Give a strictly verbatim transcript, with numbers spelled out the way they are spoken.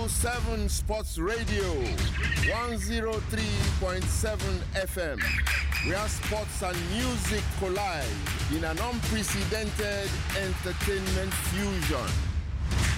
two seven Sports Radio, one oh three point seven F M, where sports and music collide in an unprecedented entertainment fusion.